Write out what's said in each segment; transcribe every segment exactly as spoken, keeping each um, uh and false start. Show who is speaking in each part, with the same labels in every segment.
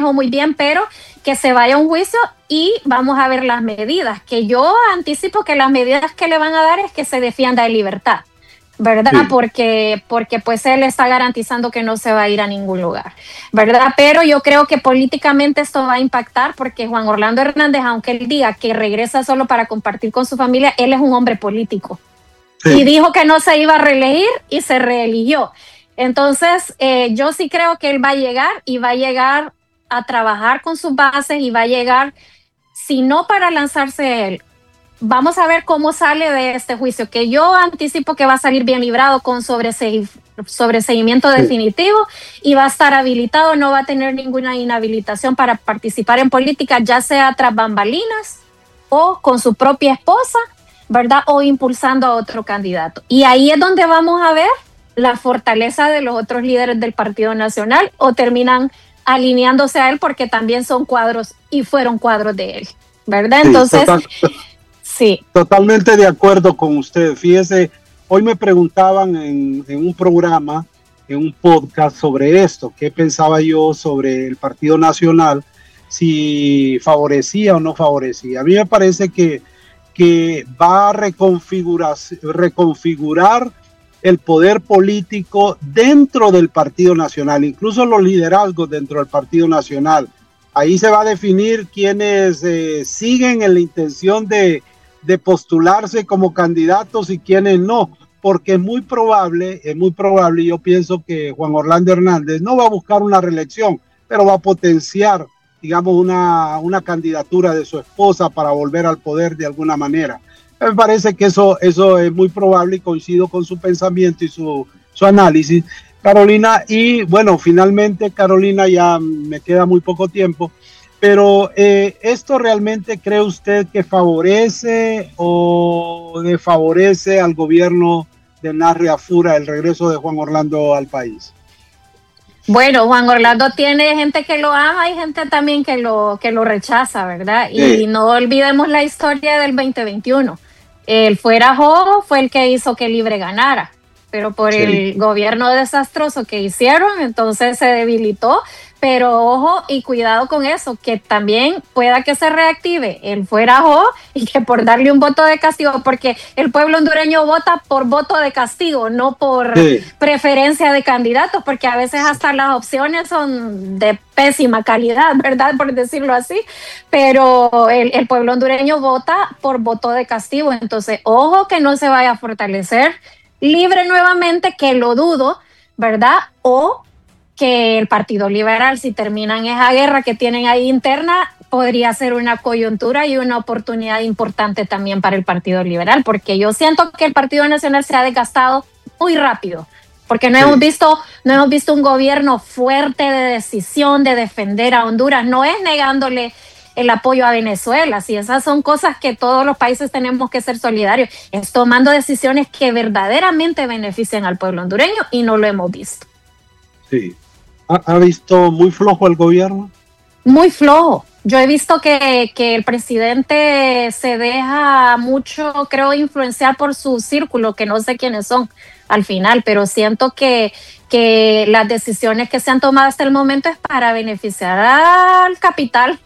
Speaker 1: sabemos muy bien, pero que se vaya a un juicio y vamos a ver las medidas, que yo anticipo que las medidas que le van a dar es que se defienda de libertad, ¿verdad? Sí. Porque, porque pues él está garantizando que no se va a ir a ningún lugar, ¿verdad? Pero yo creo que políticamente esto va a impactar porque Juan Orlando Hernández, aunque él diga que regresa solo para compartir con su familia, él es un hombre político. Sí. Y dijo que no se iba a reelegir y se reeligió. Entonces, eh, yo sí creo que él va a llegar y va a llegar a trabajar con sus bases y va a llegar, si no para lanzarse él, vamos a ver cómo sale de este juicio, que yo anticipo que va a salir bien librado con sobresegi- sobreseguimiento sí. definitivo y va a estar habilitado, no va a tener ninguna inhabilitación para participar en política, ya sea tras bambalinas o con su propia esposa, ¿verdad? O impulsando a otro candidato. Y ahí es donde vamos a ver la fortaleza de los otros líderes del Partido Nacional o terminan alineándose a él porque también son cuadros y fueron cuadros de él, ¿verdad? Entonces, sí, total, sí.
Speaker 2: Totalmente de acuerdo con usted. Fíjese, hoy me preguntaban en, en un programa, en un podcast sobre esto, qué pensaba yo sobre el Partido Nacional, si favorecía o no favorecía. A mí me parece que que va a reconfigurar, reconfigurar el poder político dentro del Partido Nacional, incluso los liderazgos dentro del Partido Nacional. Ahí se va a definir quienes eh, siguen en la intención de, de postularse como candidatos y quienes no, porque es muy probable, es muy probable, yo pienso que Juan Orlando Hernández no va a buscar una reelección, pero va a potenciar digamos, una, una candidatura de su esposa para volver al poder de alguna manera. Me parece que eso, eso es muy probable y coincido con su pensamiento y su, su análisis, Carolina. Y bueno, finalmente, Carolina, ya me queda muy poco tiempo, pero eh, ¿esto realmente cree usted que favorece o desfavorece al gobierno de Narri Afura el regreso de Juan Orlando al país?
Speaker 1: Bueno, Juan Orlando tiene gente que lo ama y gente también que lo, que lo rechaza, ¿verdad? Sí. Y no olvidemos la historia del veinte veintiuno. El fuera Jojo fue el que hizo que Libre ganara, pero por sí. el gobierno desastroso que hicieron, entonces se debilitó. Pero ojo y cuidado con eso, que también pueda que se reactive el fuera Jojo y que por darle un voto de castigo, porque el pueblo hondureño vota por voto de castigo, no por sí. preferencia de candidatos, porque a veces hasta las opciones son de pésima calidad, ¿verdad? Por decirlo así, pero el, el pueblo hondureño vota por voto de castigo, entonces ojo que no se vaya a fortalecer Libre nuevamente, que lo dudo, ¿verdad? O que el Partido Liberal, si terminan esa guerra que tienen ahí interna, podría ser una coyuntura y una oportunidad importante también para el Partido Liberal, porque yo siento que el Partido Nacional se ha desgastado muy rápido, porque no sí. hemos visto, no hemos visto un gobierno fuerte de decisión de defender a Honduras, no es negándole el apoyo a Venezuela, si esas son cosas que todos los países tenemos que ser solidarios, es tomando decisiones que verdaderamente beneficien al pueblo hondureño y no lo hemos visto.
Speaker 2: Sí. ¿Ha visto muy flojo el gobierno?
Speaker 1: Muy flojo. Yo he visto que, que el presidente se deja mucho, creo, influenciar por su círculo, que no sé quiénes son al final, pero siento que, que las decisiones que se han tomado hasta el momento es para beneficiar al capital,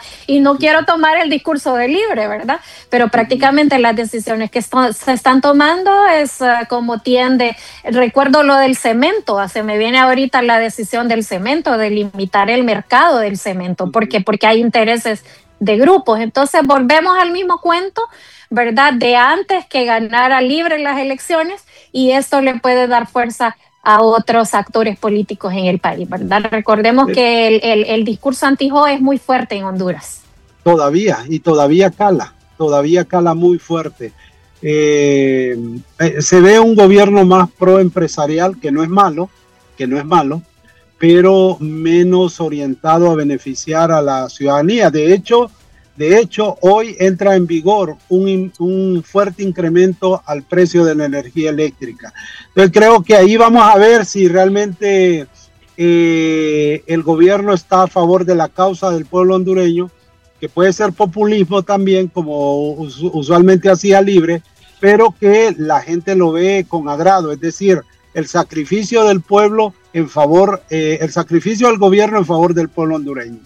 Speaker 1: y no quiero tomar el discurso de Libre, ¿verdad? Pero prácticamente las decisiones que esto, se están tomando es uh, como tiende, recuerdo lo del cemento, se me viene ahorita la decisión del cemento, de limitar el mercado del cemento, porque porque hay intereses de grupos, entonces volvemos al mismo cuento, ¿verdad? De antes que ganara Libre las elecciones, y esto le puede dar fuerza a otros actores políticos en el país, ¿verdad? Recordemos sí. que el, el, el discurso anti-Jo es muy fuerte en Honduras.
Speaker 2: Todavía, y todavía cala, todavía cala muy fuerte. Eh, se ve un gobierno más pro-empresarial, que no es malo, que no es malo, pero menos orientado a beneficiar a la ciudadanía. De hecho, de hecho hoy entra en vigor un, un fuerte incremento al precio de la energía eléctrica. Entonces creo que ahí vamos a ver si realmente eh, el gobierno está a favor de la causa del pueblo hondureño, que puede ser populismo también, como usualmente hacía Libre, pero que la gente lo ve con agrado, es decir, el sacrificio del pueblo en favor, eh, el sacrificio del gobierno en favor del pueblo hondureño.